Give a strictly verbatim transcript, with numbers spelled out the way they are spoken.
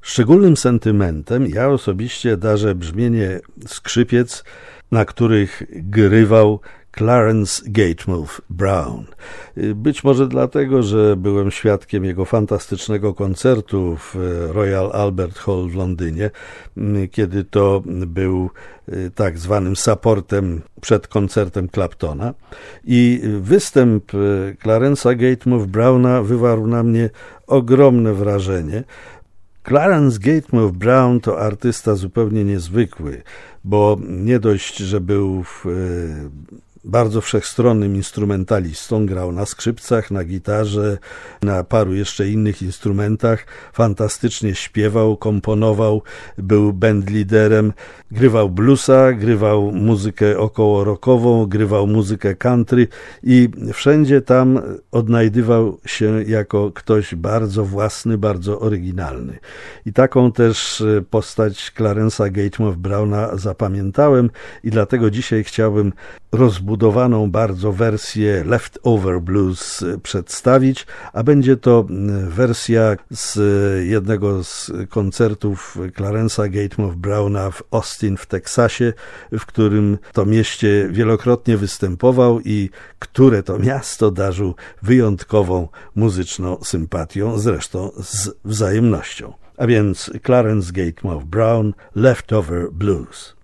Szczególnym sentymentem ja osobiście darzę brzmienie skrzypiec, na których grywał Clarence Gatemouth Brown. Być może dlatego, że byłem świadkiem jego fantastycznego koncertu w Royal Albert Hall w Londynie, kiedy to był tak zwanym supportem przed koncertem Claptona i występ Clarence'a Gatemouth Browna wywarł na mnie ogromne wrażenie. Clarence Gatemouth Brown to artysta zupełnie niezwykły, bo nie dość, że był w bardzo wszechstronnym instrumentalistą, grał na skrzypcach, na gitarze, na paru jeszcze innych instrumentach, fantastycznie śpiewał, komponował, był bandliderem, grywał bluesa, grywał muzykę około rockową, grywał muzykę country i wszędzie tam odnajdywał się jako ktoś bardzo własny, bardzo oryginalny. I taką też postać Clarence'a Gatemouth Browna zapamiętałem i dlatego dzisiaj chciałbym rozbudowaną bardzo wersję Leftover Blues przedstawić, a będzie to wersja z jednego z koncertów Clarence'a Gatemouth Browna w Austin w Teksasie, w którym to mieście wielokrotnie występował i które to miasto darzył wyjątkową muzyczną sympatią, zresztą z wzajemnością. A więc Clarence Gatemouth Brown, Leftover Blues.